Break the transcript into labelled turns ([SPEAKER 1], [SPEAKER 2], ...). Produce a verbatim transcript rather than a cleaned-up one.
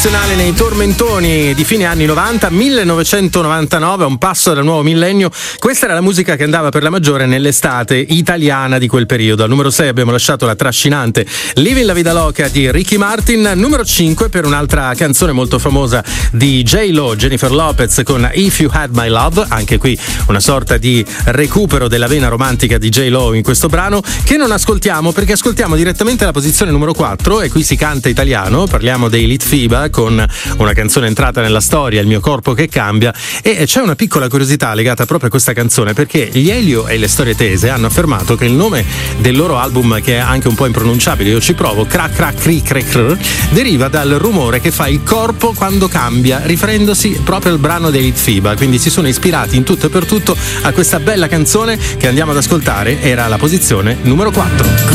[SPEAKER 1] internazionale nei tormentoni di fine anni novanta, millenovecentonovantanove, a un passo dal nuovo millennio. Questa era la musica che andava per la maggiore nell'estate italiana di quel periodo. Al numero sei abbiamo lasciato la trascinante Living la Vida Loca di Ricky Martin. Numero cinque per un'altra canzone molto famosa di J-Lo, Jennifer Lopez, con If You Had My Love. Anche qui una sorta di recupero della vena romantica di J-Lo in questo brano, che non ascoltiamo perché ascoltiamo direttamente la posizione numero quattro, e qui si canta italiano. Parliamo dei Litfiba con una canzone entrata nella storia, Il mio corpo che cambia. E c'è una piccola curiosità legata proprio a questa canzone, perché gli Elio e le Storie Tese hanno affermato che il nome del loro album, che è anche un po' impronunciabile, io ci provo, crac crac cri cre cr, deriva dal rumore che fa il corpo quando cambia, riferendosi proprio al brano dei Litfiba. Quindi si sono ispirati in tutto e per tutto a questa bella canzone che andiamo ad ascoltare. Era la posizione numero quattro.